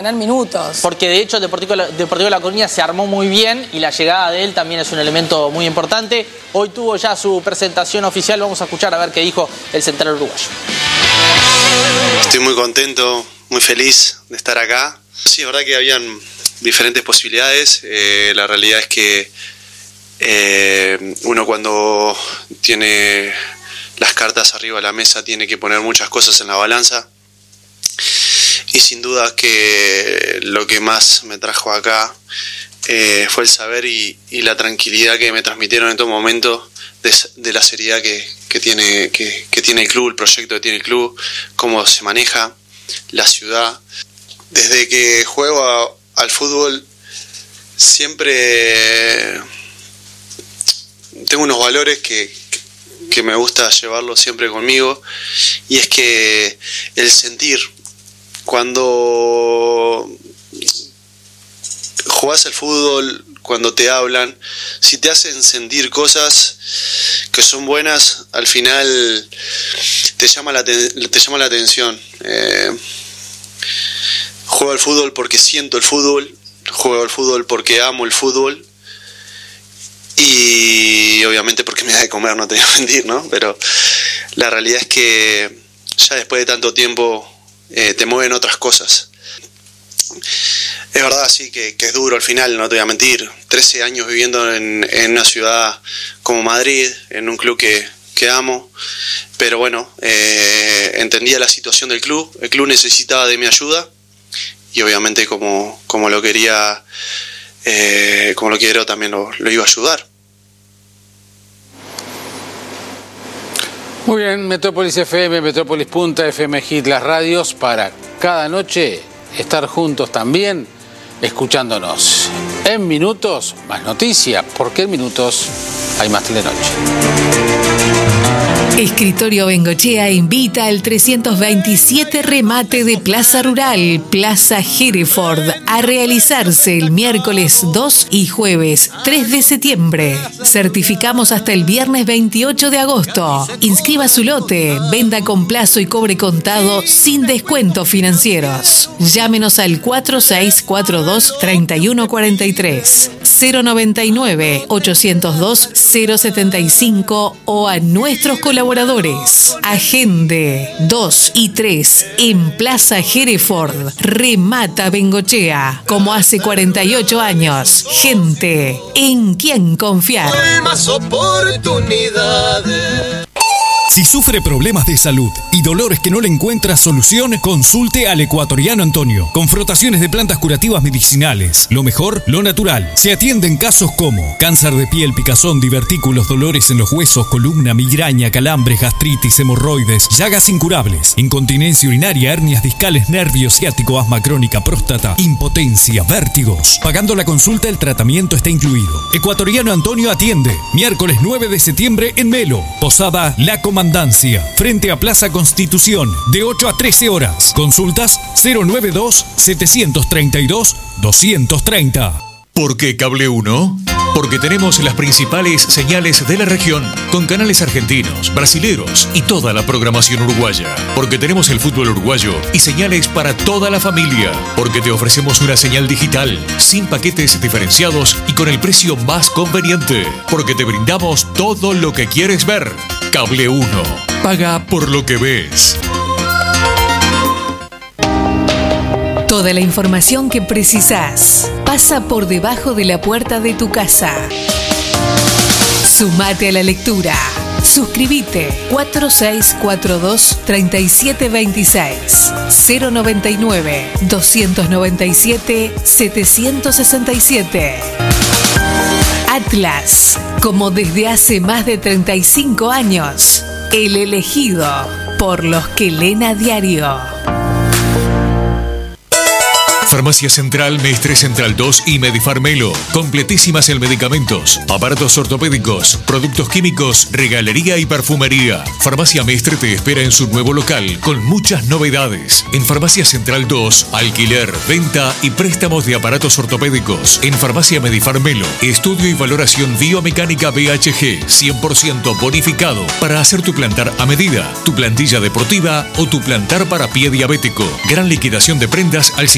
tener minutos. Porque de hecho el Deportivo de La Coruña se armó muy bien y la llegada de él también es un elemento muy importante. Hoy tuvo ya su presentación oficial, vamos a escuchar a ver qué dijo el central uruguayo. Estoy muy contento, muy feliz de estar acá. Sí, es verdad que habían diferentes posibilidades. La realidad es que uno cuando tiene las cartas arriba de la mesa tiene que poner muchas cosas en la balanza. Y sin duda que lo que más me trajo acá fue el saber y la tranquilidad que me transmitieron en todo momento de la seriedad que tiene el club, el proyecto que tiene el club, cómo se maneja la ciudad. Desde que juego al fútbol siempre tengo unos valores que me gusta llevarlos siempre conmigo, y es que el sentir, cuando jugás al fútbol, cuando te hablan, si te hacen sentir cosas que son buenas, al final te llama la atención. Juego al fútbol porque siento el fútbol, juego al fútbol porque amo el fútbol y obviamente porque me da de comer, no te voy a mentir, ¿no? Pero la realidad es que ya después de tanto tiempo te mueven otras cosas. Es verdad, sí, que es duro al final, no te voy a mentir. 13 años viviendo en una ciudad como Madrid, en un club que amo, pero bueno, entendía la situación del club. El club necesitaba de mi ayuda y obviamente como lo quería, como lo quiero, también lo iba a ayudar. Muy bien, Metrópolis FM, Metrópolis Punta, FM Hit, las radios, para cada noche estar juntos también, escuchándonos. En minutos, más noticia, porque en minutos hay más Telenoche. Escritorio Bengochea invita al 327 remate de Plaza Rural, Plaza Hereford, a realizarse el miércoles 2 y jueves 3 de septiembre. Certificamos hasta el viernes 28 de agosto. Inscriba su lote, venda con plazo y cobre contado sin descuentos financieros. Llámenos al 4642-3143, 099-802-075 o a nuestros colaboradores. Agende 2 y 3 en Plaza Hereford. Remata Bengochea, como hace 48 años. Gente en quien confiar. Más oportunidades. Si sufre problemas de salud y dolores que no le encuentra solución, consulte al Ecuatoriano Antonio. Con frotaciones de plantas curativas medicinales. Lo mejor, lo natural. Se atienden casos como cáncer de piel, picazón, divertículos, dolores en los huesos, columna, migraña, calambres, gastritis, hemorroides, llagas incurables, incontinencia urinaria, hernias discales, nervio ciático, asma crónica, próstata, impotencia, vértigos. Pagando la consulta, el tratamiento está incluido. Ecuatoriano Antonio atiende. Miércoles 9 de septiembre en Melo. Posada La Comandancia, frente a Plaza Constitución, de 8 a 13 horas. Consultas 092-732-230. ¿Por qué Cable 1? Porque tenemos las principales señales de la región, con canales argentinos, brasileros y toda la programación uruguaya. Porque tenemos el fútbol uruguayo y señales para toda la familia. Porque te ofrecemos una señal digital, sin paquetes diferenciados y con el precio más conveniente. Porque te brindamos todo lo que quieres ver. Cable 1. Paga por lo que ves. Toda la información que precisás pasa por debajo de la puerta de tu casa. Sumate a la lectura. Suscríbete 4642-3726 099-297-767. Atlas, como desde hace más de 35 años, el elegido por los que leen a diario. Farmacia Central, Mestre Central 2 y Medifarmelo. Completísimas en medicamentos, aparatos ortopédicos, productos químicos, regalería y perfumería. Farmacia Mestre te espera en su nuevo local con muchas novedades. En Farmacia Central 2, alquiler, venta y préstamos de aparatos ortopédicos. En Farmacia Medifarmelo, estudio y valoración biomecánica BHG 100% bonificado para hacer tu plantar a medida, tu plantilla deportiva o tu plantar para pie diabético. Gran liquidación de prendas al 50%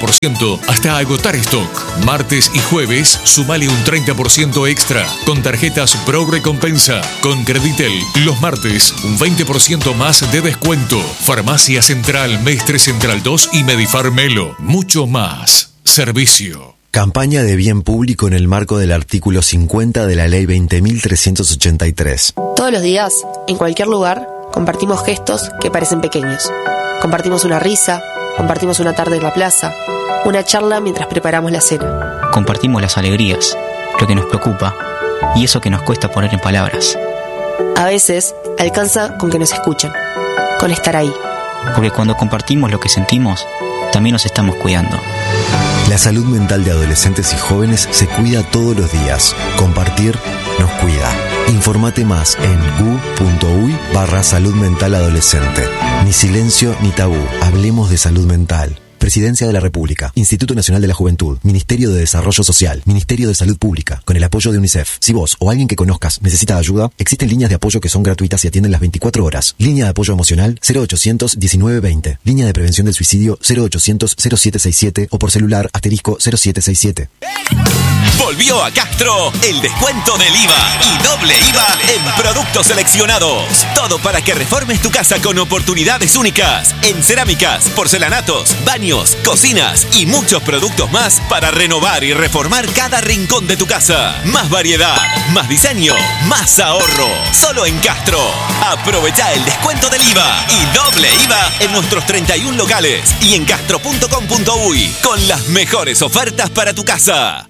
30% hasta agotar stock. Martes y jueves, sumale un 30% extra con tarjetas Pro Recompensa. Con Creditel, los martes, un 20% más de descuento. Farmacia Central, Mestre Central 2 y Medifar Melo. Mucho más. Servicio. Campaña de bien público en el marco del artículo 50 de la Ley 20.383. Todos los días, en cualquier lugar, compartimos gestos que parecen pequeños. Compartimos una risa, compartimos una tarde en la plaza, una charla mientras preparamos la cena. Compartimos las alegrías, lo que nos preocupa y eso que nos cuesta poner en palabras. A veces, alcanza con que nos escuchen, con estar ahí. Porque cuando compartimos lo que sentimos, también nos estamos cuidando. La salud mental de adolescentes y jóvenes se cuida todos los días. Compartir nos cuida. Informate más en gu.uy/salud mental adolescente. Ni silencio ni tabú. Hablemos de salud mental. Presidencia de la República, Instituto Nacional de la Juventud, Ministerio de Desarrollo Social, Ministerio de Salud Pública, con el apoyo de UNICEF. Si vos o alguien que conozcas necesita ayuda, existen líneas de apoyo que son gratuitas y atienden las 24 horas. Línea de apoyo emocional 0800 1920. Línea de prevención del suicidio 0800 0767 o por celular *0767. Volvió a Castro el descuento del IVA y doble IVA en productos seleccionados. Todo para que reformes tu casa con oportunidades únicas en cerámicas, porcelanatos, baños, cocinas y muchos productos más para renovar y reformar cada rincón de tu casa. Más variedad, más diseño, más ahorro. Solo en Castro. Aprovecha el descuento del IVA y doble IVA en nuestros 31 locales y en castro.com.uy con las mejores ofertas para tu casa.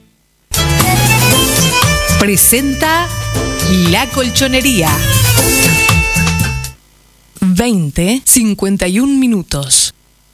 Presenta La Colchonería. 20:51 minutos.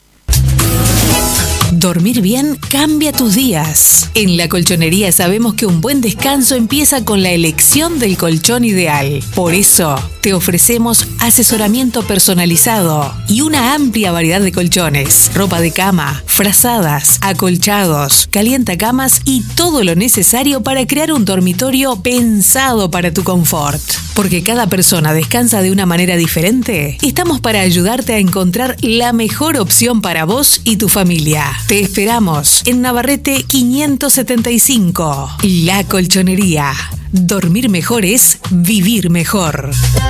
Dormir bien cambia tus días. En La Colchonería sabemos que un buen descanso empieza con la elección del colchón ideal. Por eso, te ofrecemos asesoramiento personalizado y una amplia variedad de colchones, ropa de cama, frazadas, acolchados, calientacamas y todo lo necesario para crear un dormitorio pensado para tu confort. Porque cada persona descansa de una manera diferente, estamos para ayudarte a encontrar la mejor opción para vos y tu familia. Te esperamos en Navarrete 575. La Colchonería. Dormir mejor es vivir mejor.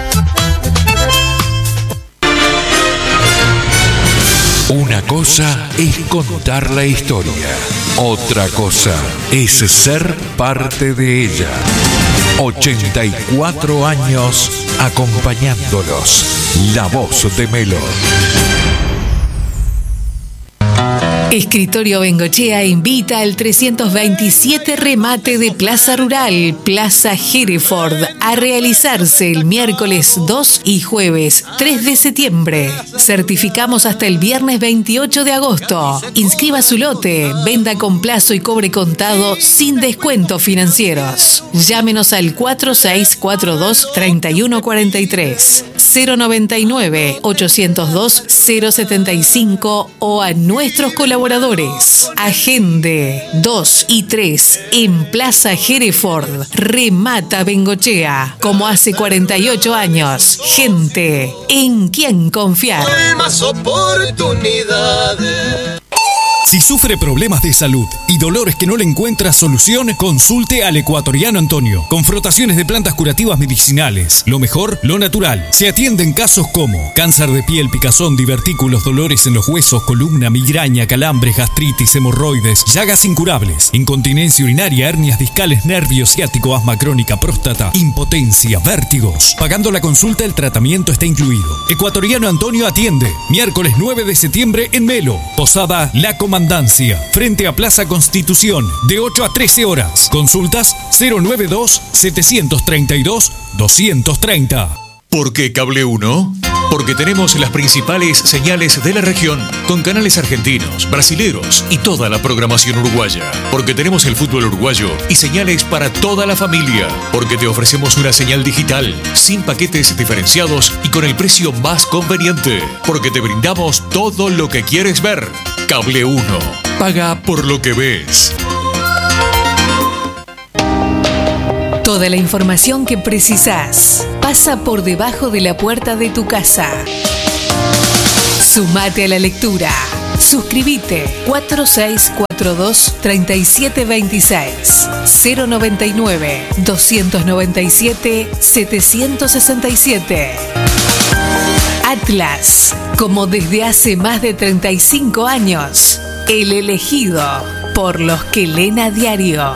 Una cosa es contar la historia. Otra cosa es ser parte de ella. 84 años acompañándolos. La voz de Melo. Escritorio Bengochea invita al 327 remate de Plaza Rural, Plaza Hereford, a realizarse el miércoles 2 y jueves 3 de septiembre. Certificamos hasta el viernes 28 de agosto. Inscriba su lote, venda con plazo y cobre contado sin descuentos financieros. Llámenos al 4642-3143, 099-802-075 o a nuestros colaboradores. Agende 2 y 3 en Plaza Hereford. Remata Bengochea, como hace 48 años. Gente en quien confiar. Más oportunidades. Si sufre problemas de salud y dolores que no le encuentra solución, consulte al Ecuatoriano Antonio. Con frotaciones de plantas curativas medicinales, lo mejor, lo natural. Se atienden casos como cáncer de piel, picazón, divertículos, dolores en los huesos, columna, migraña, calambres, gastritis, hemorroides, llagas incurables, incontinencia urinaria, hernias discales, nervio ciático, asma crónica, próstata, impotencia, vértigos. Pagando la consulta, el tratamiento está incluido. Ecuatoriano Antonio atiende miércoles 9 de septiembre en Melo. Posada La Comandancia, frente a Plaza Constitución, de 8 a 13 horas. Consultas 092-732-230. ¿Por qué Cable 1? Porque tenemos las principales señales de la región, con canales argentinos, brasileros y toda la programación uruguaya. Porque tenemos el fútbol uruguayo y señales para toda la familia. Porque te ofrecemos una señal digital, sin paquetes diferenciados y con el precio más conveniente. Porque te brindamos todo lo que quieres ver. Cable 1. Paga por lo que ves. Toda la información que precisás pasa por debajo de la puerta de tu casa. Sumate a la lectura. Suscríbete 4642-3726 099-297-767. Atlas, como desde hace más de 35 años, el elegido por los que leen a diario.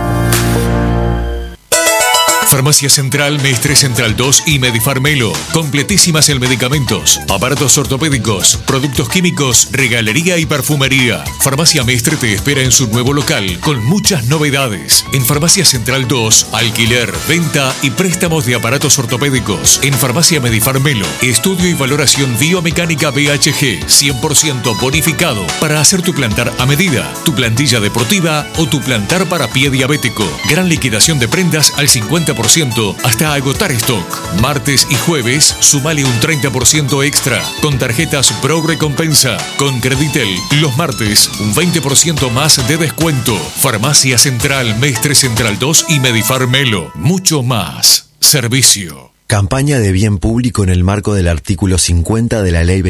Farmacia Central, Mestre Central 2 y Medifarmelo. Completísimas en medicamentos, aparatos ortopédicos, productos químicos, regalería y perfumería. Farmacia Mestre te espera en su nuevo local con muchas novedades. En Farmacia Central 2, alquiler, venta y préstamos de aparatos ortopédicos. En Farmacia Medifarmelo, estudio y valoración biomecánica BHG 100% bonificado para hacer tu plantar a medida, tu plantilla deportiva o tu plantar para pie diabético. Gran liquidación de prendas al 50% hasta agotar stock. Martes y jueves, sumale un 30% extra con tarjetas Pro Recompensa. Con Creditel, los martes, un 20% más de descuento. Farmacia Central, Mestre Central 2 y Medifarmelo. Mucho más. Servicio. Campaña de bien público en el marco del artículo 50 de la Ley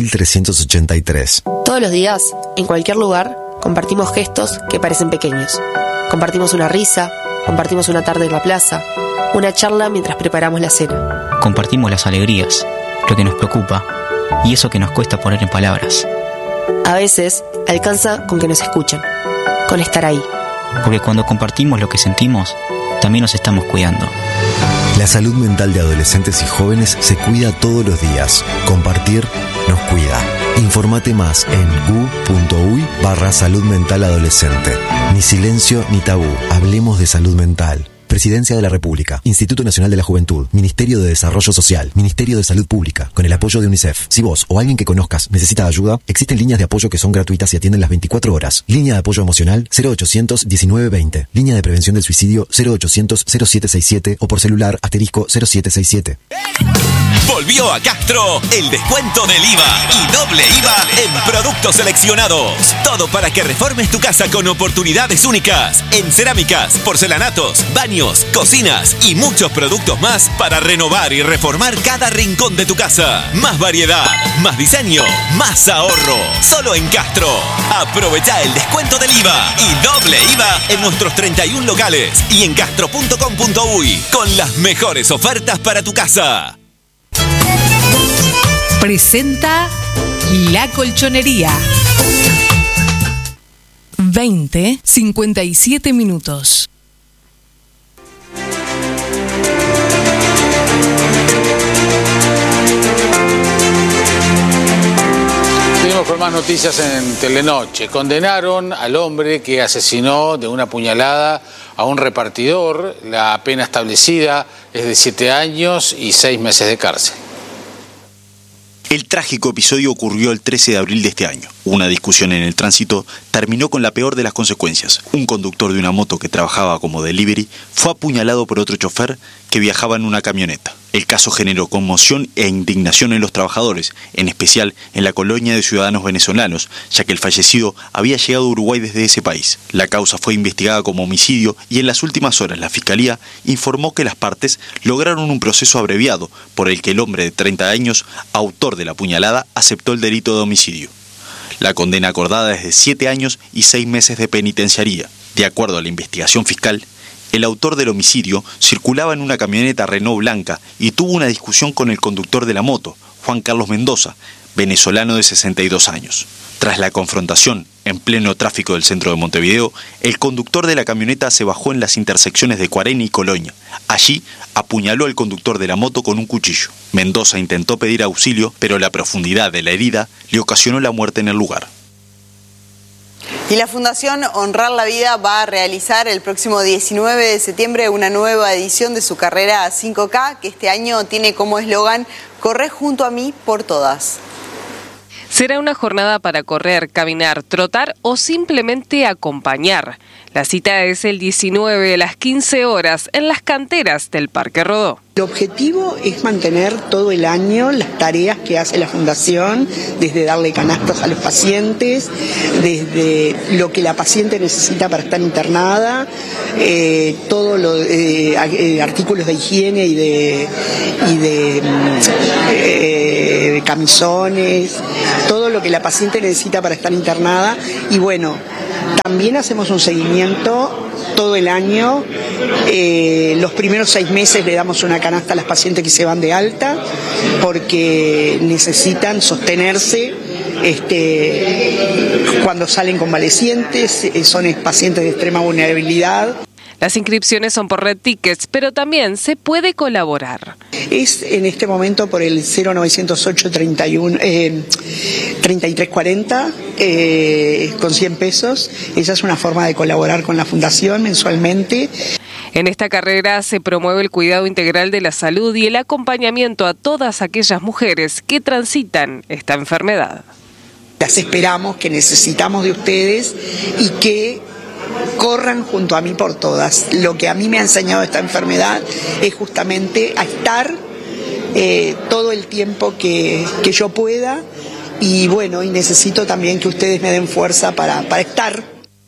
20.383. Todos los días, en cualquier lugar, compartimos gestos que parecen pequeños. Compartimos una risa, compartimos una tarde en la plaza, una charla mientras preparamos la cena. Compartimos las alegrías, lo que nos preocupa y eso que nos cuesta poner en palabras. A veces, alcanza con que nos escuchen, con estar ahí. Porque cuando compartimos lo que sentimos, también nos estamos cuidando. La salud mental de adolescentes y jóvenes se cuida todos los días. Compartir nos cuida. Informate más en gu.uy/salud mental adolescente. Ni silencio ni tabú. Hablemos de salud mental. Presidencia de la República, Instituto Nacional de la Juventud, Ministerio de Desarrollo Social, Ministerio de Salud Pública, con el apoyo de UNICEF. Si vos o alguien que conozcas necesita ayuda, existen líneas de apoyo que son gratuitas y atienden las 24 horas. Línea de apoyo emocional 0800 1920. Línea de prevención del suicidio 0800 0767 o por celular *0767. Volvió a Castro el descuento del IVA y doble IVA en productos seleccionados. Todo para que reformes tu casa con oportunidades únicas en cerámicas, porcelanatos, baños, cocinas y muchos productos más para renovar y reformar cada rincón de tu casa. Más variedad, más diseño, más ahorro. Solo en Castro. Aprovecha el descuento del IVA y doble IVA en nuestros 31 locales y en castro.com.uy con las mejores ofertas para tu casa. Presenta La Colchonería. 20:57 minutos. Seguimos con más noticias en Telenoche. Condenaron al hombre que asesinó de una puñalada a un repartidor. La pena establecida es de 7 años y 6 meses de cárcel. El trágico episodio ocurrió el 13 de abril de este año. Una discusión en el tránsito terminó con la peor de las consecuencias. Un conductor de una moto que trabajaba como delivery fue apuñalado por otro chofer que viajaba en una camioneta. El caso generó conmoción e indignación en los trabajadores, en especial en la colonia de ciudadanos venezolanos, ya que el fallecido había llegado a Uruguay desde ese país. La causa fue investigada como homicidio y en las últimas horas la Fiscalía informó que las partes lograron un proceso abreviado por el que el hombre de 30 años, autor de la puñalada, aceptó el delito de homicidio. La condena acordada es de 7 años y 6 meses de penitenciaría. De acuerdo a la investigación fiscal, el autor del homicidio circulaba en una camioneta Renault blanca y tuvo una discusión con el conductor de la moto, Juan Carlos Mendoza, venezolano de 62 años. Tras la confrontación, en pleno tráfico del centro de Montevideo, el conductor de la camioneta se bajó en las intersecciones de Cuareni y Colonia. Allí apuñaló al conductor de la moto con un cuchillo. Mendoza intentó pedir auxilio, pero la profundidad de la herida le ocasionó la muerte en el lugar. Y la Fundación Honrar la Vida va a realizar el próximo 19 de septiembre una nueva edición de su carrera 5K, que este año tiene como eslogan "Corre junto a mí por todas". Será una jornada para correr, caminar, trotar o simplemente acompañar. La cita es el 19 a las 15 horas en las canteras del Parque Rodó. El objetivo es mantener todo el año las tareas que hace la Fundación, desde darle canastos a los pacientes, desde lo que la paciente necesita para estar internada, todos los artículos de higiene y de de camisones, todo lo que la paciente necesita para estar internada. Y bueno, también hacemos un seguimiento todo el año. Los primeros 6 meses le damos una canasta a las pacientes que se van de alta porque necesitan sostenerse cuando salen convalecientes, son pacientes de extrema vulnerabilidad. Las inscripciones son por Red Tickets, pero también se puede colaborar. Es en este momento por el 0908 3340 con 100 pesos. Esa es una forma de colaborar con la Fundación mensualmente. En esta carrera se promueve el cuidado integral de la salud y el acompañamiento a todas aquellas mujeres que transitan esta enfermedad. Las esperamos, que necesitamos de ustedes y que corran junto a mí por todas. Lo que a mí me ha enseñado esta enfermedad es justamente a estar todo el tiempo que yo pueda y bueno, y necesito también que ustedes me den fuerza para estar.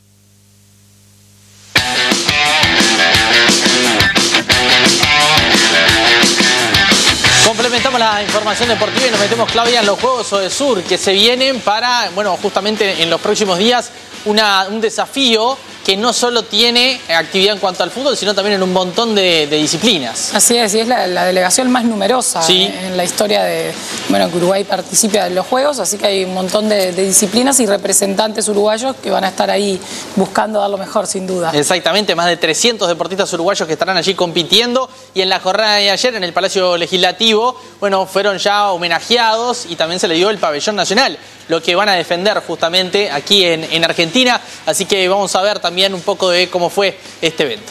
Complementamos la información deportiva y nos metemos, Claudia, en los Juegos ODESUR que se vienen para, bueno, justamente en los próximos días un desafío que no solo tiene actividad en cuanto al fútbol, sino también en un montón de disciplinas. Así es, y es la delegación más numerosa en la historia de, bueno, que Uruguay participa en los Juegos, así que hay un montón de disciplinas y representantes uruguayos que van a estar ahí buscando dar lo mejor, sin duda. Exactamente, más de 300 deportistas uruguayos que estarán allí compitiendo, y en la jornada de ayer en el Palacio Legislativo, bueno, fueron ya homenajeados y también se le dio el pabellón nacional, lo que van a defender justamente aquí en Argentina, así que vamos a ver también un poco de cómo fue este evento.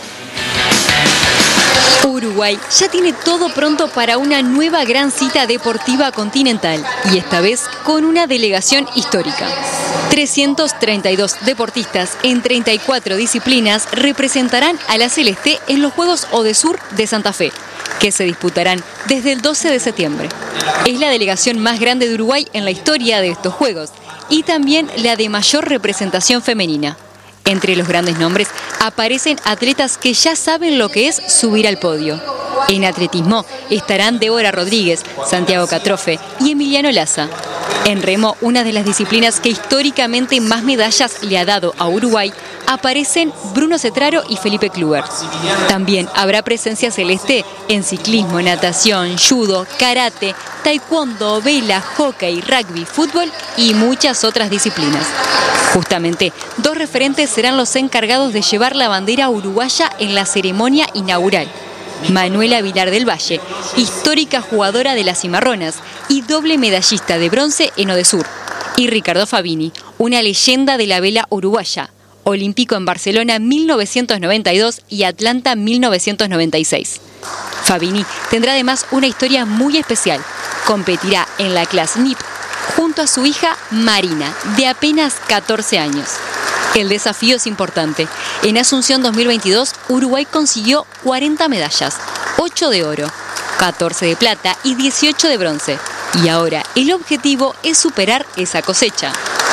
Uruguay ya tiene todo pronto para una nueva gran cita deportiva continental y esta vez con una delegación histórica. 332 deportistas en 34 disciplinas representarán a la Celeste en los Juegos ODESUR de Santa Fe, que se disputarán desde el 12 de septiembre. Es la delegación más grande de Uruguay en la historia de estos Juegos y también la de mayor representación femenina. Entre los grandes nombres aparecen atletas que ya saben lo que es subir al podio. En atletismo estarán Débora Rodríguez, Santiago Catrofe y Emiliano Laza. En remo, una de las disciplinas que históricamente más medallas le ha dado a Uruguay, aparecen Bruno Cetraro y Felipe Kluber. También habrá presencia celeste en ciclismo, natación, judo, karate, taekwondo, vela, hockey, rugby, fútbol y muchas otras disciplinas. Justamente, 2 referentes serán los encargados de llevar la bandera uruguaya en la ceremonia inaugural. Manuela Vilar del Valle, histórica jugadora de las Cimarronas y doble medallista de bronce en ODESUR. Y Ricardo Fabini, una leyenda de la vela uruguaya, olímpico en Barcelona 1992 y Atlanta 1996. Fabini tendrá además una historia muy especial. Competirá en la clase NIP junto a su hija Marina, de apenas 14 años. El desafío es importante. En Asunción 2022, Uruguay consiguió 40 medallas, 8 de oro, 14 de plata y 18 de bronce. Y ahora el objetivo es superar esa cosecha.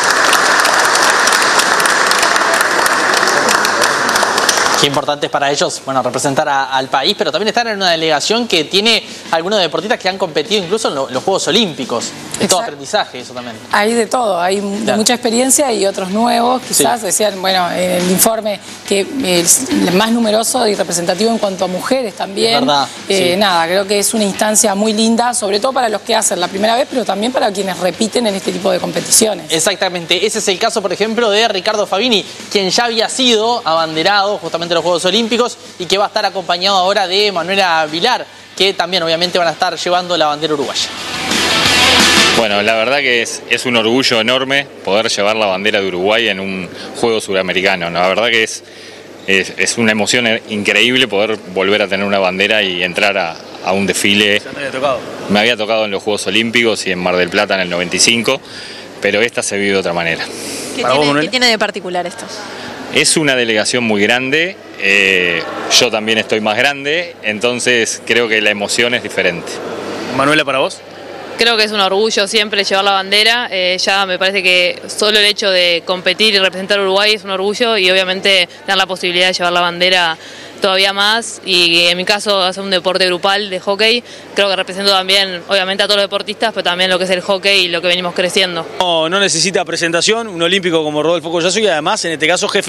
Qué importante es para ellos, bueno, representar al país, pero también estar en una delegación que tiene algunos deportistas que han competido incluso en los Juegos Olímpicos. Es todo aprendizaje eso también. Hay de todo, hay mucha experiencia y otros nuevos, quizás decían, bueno, en el informe que es el más numeroso y representativo en cuanto a mujeres también. ¿Verdad? Nada, creo que es una instancia muy linda, sobre todo para los que hacen la primera vez, pero también para quienes repiten en este tipo de competiciones. Exactamente, ese es el caso, por ejemplo, de Ricardo Fabini, quien ya había sido abanderado justamente en los Juegos Olímpicos y que va a estar acompañado ahora de Manuela Vilar, que también obviamente van a estar llevando la bandera uruguaya. Bueno, la verdad que es un orgullo enorme poder llevar la bandera de Uruguay en un juego suramericano. La verdad que es una emoción increíble poder volver a tener una bandera y entrar a un desfile. ¿Se te había tocado? Me había tocado en los Juegos Olímpicos y en Mar del Plata en el 95, pero esta se vive de otra manera. ¿Qué tiene de particular esto? Es una delegación muy grande, yo también estoy más grande, entonces creo que la emoción es diferente. Manuela, ¿para vos? Creo que es un orgullo siempre llevar la bandera, ya me parece que solo el hecho de competir y representar a Uruguay es un orgullo y obviamente tener la posibilidad de llevar la bandera todavía más, y en mi caso hacer un deporte grupal de hockey, creo que represento también, obviamente a todos los deportistas, pero también lo que es el hockey y lo que venimos creciendo. No necesita presentación, un olímpico como Rodolfo Collazo y además en este caso jefe